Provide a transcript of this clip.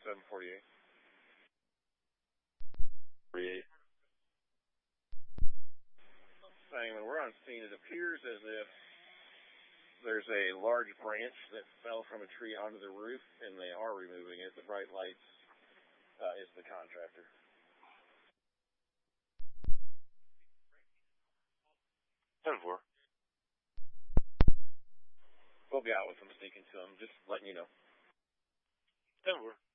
748. 48. When we're on scene, it appears as if there's a large branch that fell from a tree onto the roof, and they are removing it. The bright lights is the contractor. 10-4. We'll be out with them, speaking to them, just letting you know. 10-4.